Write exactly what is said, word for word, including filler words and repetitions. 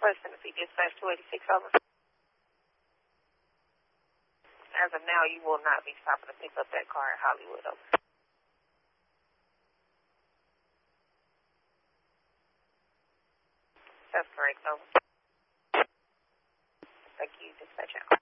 West Tennessee Dispatch two eighty-six, over. As of now, you will not be stopping to pick up that car in Hollywood, over. That's correct, over. Thank you, dispatch out.